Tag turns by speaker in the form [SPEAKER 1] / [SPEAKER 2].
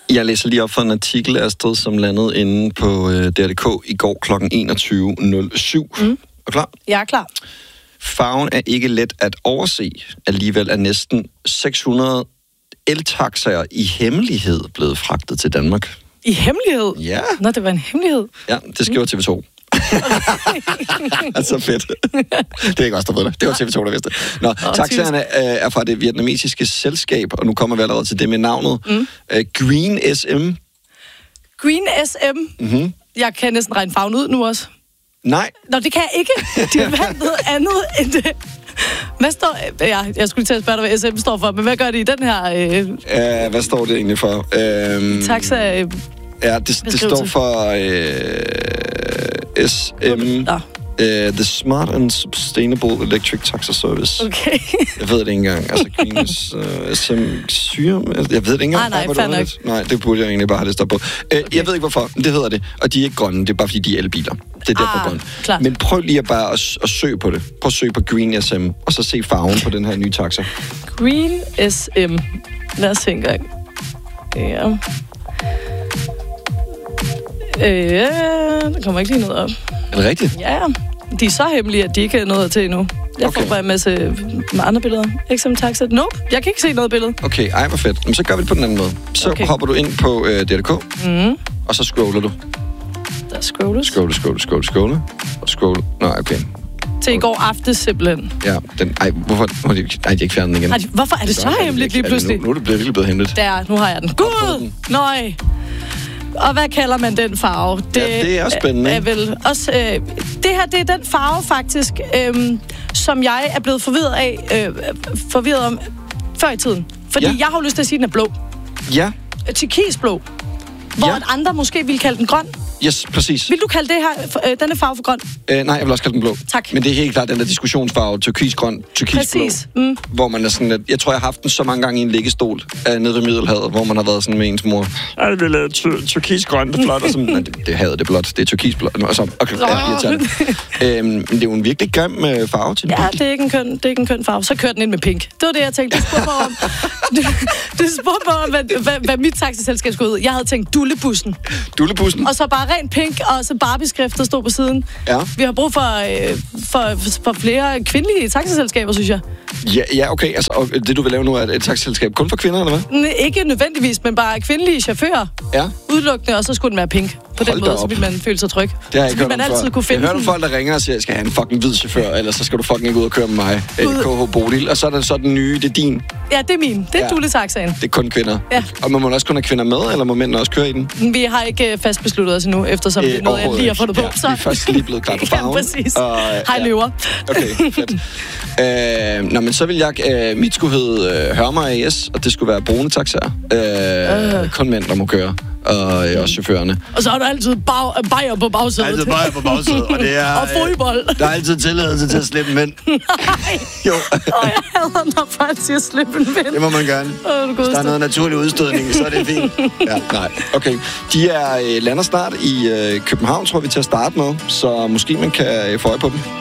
[SPEAKER 1] Jeg læser lige op for en artikel, Astrid, som landede inde på DR.dk i går kl. 21.07. Er klar?
[SPEAKER 2] Jeg er klar.
[SPEAKER 1] Farven er ikke let at overse. Alligevel er næsten 600 eltaxaer i hemmelighed blevet fragtet til Danmark.
[SPEAKER 2] I hemmelighed?
[SPEAKER 1] Ja.
[SPEAKER 2] Nå, det var en hemmelighed.
[SPEAKER 1] Ja, det skriver TV2. Altså fedt. Det er ikke også, der ved det. Det var TV2, der vidste det. Nå, taxaerne er fra det vietnamesiske selskab, og nu kommer vi allerede til det med navnet. Green SM.
[SPEAKER 2] Green SM? Mm-hmm. Jeg kan næsten regne farven ud nu også.
[SPEAKER 1] Nej.
[SPEAKER 2] Nå, det kan jeg ikke. De har valgt noget andet end det. Hvad står... Ja, jeg skulle til at spørge dig, hvad SM står for, men hvad gør det i den her...
[SPEAKER 1] Hvad står det egentlig for?
[SPEAKER 2] Taxa...
[SPEAKER 1] Ja, det står for SM... The Smart and Sustainable Electric Taxa Service.
[SPEAKER 2] Okay.
[SPEAKER 1] Jeg ved det ikke engang. Altså, Greens, SM Syre... Jeg ved det ikke engang.
[SPEAKER 2] Nej, fair nok.
[SPEAKER 1] Nej, det burde jeg egentlig bare have det stå på. Okay. Jeg ved ikke, hvorfor. Det hedder det. Og de er ikke grønne. Det er bare, fordi de er elbiler. Det er derfor grønne.
[SPEAKER 2] Klart.
[SPEAKER 1] Men prøv lige bare at søge på det. Prøv at søge på Green SM, og så se farven på den her nye taxa.
[SPEAKER 2] Green SM. Lad os se en gang. Ja. Der kommer ikke lige noget op.
[SPEAKER 1] Er det rigtigt?
[SPEAKER 2] Ja, de er så hemmelige, at de ikke er noget til endnu. Jeg får bare en masse med andre billeder. XM Taxa. Nope, jeg kan ikke se noget billede.
[SPEAKER 1] Okay, ej, hvor fedt. Men så gør vi det på den anden måde. Så hopper du ind på DR.dk, og så scroller du.
[SPEAKER 2] Der scrolles.
[SPEAKER 1] Scroller. Nej, okay.
[SPEAKER 2] Til i går aftes simpelthen.
[SPEAKER 1] Ja, hvorfor har de ikke fjernet den igen?
[SPEAKER 2] Hvorfor er det så hemmeligt lige pludselig?
[SPEAKER 1] Nu er det virkelig blevet hemmeligt.
[SPEAKER 2] Der, nu har jeg den. Gud! Nøj! Og hvad kalder man den farve?
[SPEAKER 1] Det er også spændende.
[SPEAKER 2] Er vel også, det her, det er den farve faktisk, som jeg er blevet forvirret om før i tiden. Fordi jeg har jo lyst til at sige, at den er blå.
[SPEAKER 1] Ja.
[SPEAKER 2] Turkisblå. Hvor andre måske ville kalde den grøn.
[SPEAKER 1] Yes, præcis.
[SPEAKER 2] Vil du kalde det her, denne farve for grøn?
[SPEAKER 1] Nej, jeg vil også kalde den blå.
[SPEAKER 2] Tak.
[SPEAKER 1] Men det er helt klart den der diskussionsfarve, turkisgrøn, turkisblå.
[SPEAKER 2] Præcis.
[SPEAKER 1] Hvor man er sådan, at jeg tror, jeg har haft den så mange gange i en liggestol nede ved Middelhavet, hvor man har været sådan med ens mor. Ej, det er turkisgrøn, det er flot. Og sådan, det havet, det er blot. Det er turkisblåt. Og så, okay, men det er jo en virkelig grim farve til den.
[SPEAKER 2] Ja, det er ikke en køn farve. Så kører den ind med pink. Det var det, jeg tænkte. Du spurgte mig om, hvad mit taxiselskab skulle ud. Jeg havde tænkt dullebussen.
[SPEAKER 1] Dullebussen?
[SPEAKER 2] Og så bare rent pink, og så Barbie-skrift, der stod på siden. Ja. Vi har brug for flere kvindelige taxiselskaber, synes jeg.
[SPEAKER 1] Ja, okay. Altså, og det, du vil lave nu, er et taxiselskab kun for kvinder, eller hvad?
[SPEAKER 2] Ikke nødvendigvis, men bare kvindelige chauffører. Ja. Udelukkende, og så skulle den være pink. På den måde, så vil man føle sig tryg. Det har jeg ikke hørt om altid kunne finde.
[SPEAKER 1] Jeg hørte folk, der ringer og siger, jeg skal have en fucking hvid chauffør, eller så skal du fucking ikke ud og køre med mig. KH Bodil. Og så er der så den nye, det er din.
[SPEAKER 2] Ja, det er min. Det er dulletaxaen.
[SPEAKER 1] Det er kun kvinder.
[SPEAKER 2] Ja.
[SPEAKER 1] Og man må også kun have kvinder med, eller må mænd også køre i den?
[SPEAKER 2] Vi har ikke fast besluttet os endnu, eftersom det er noget, jeg lige har fundet på. Så.
[SPEAKER 1] Vi er først lige blevet klar på farven.
[SPEAKER 2] Ja, præcis. Hej løver.
[SPEAKER 1] Okay, fedt. Men så vil jeg... mit skulle hedde Hør mig AS, og det skulle være brune taxaer. Kun mænd, der må køre. Og også chaufførerne.
[SPEAKER 2] Og så er der altid bajer på bagsædet.
[SPEAKER 1] Altid bajer på bagsædet. Og det er...
[SPEAKER 2] og fodbold.
[SPEAKER 1] Der er altid tilladelse til at slippe en mænd.
[SPEAKER 2] Nej.
[SPEAKER 1] Jo.
[SPEAKER 2] Jeg hader, når folk siger slippe en mænd.
[SPEAKER 1] Det må man gerne. Hvis der er noget naturlig udstødning, så er det fint. Ja, nej. Okay. De lander snart i København, tror vi, til at starte med. Så måske man kan få øje på dem.